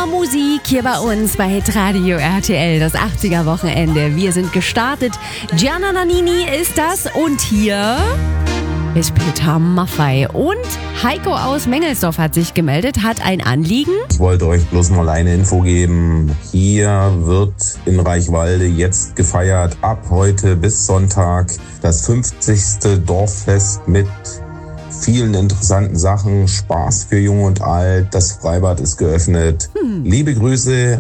Immer Musik hier bei uns bei Hitradio RTL, das 80er-Wochenende. Wir sind gestartet. Gianna Nannini ist das und hier ist Peter Maffay. Und Heiko aus Mengelsdorf hat sich gemeldet, hat ein Anliegen. Ich wollte euch bloß mal eine Info geben. Hier wird in Reichwalde jetzt gefeiert, ab heute bis Sonntag, das 50. Dorffest mit vielen interessanten Sachen, Spaß für Jung und Alt. Das Freibad ist geöffnet. Liebe Grüße.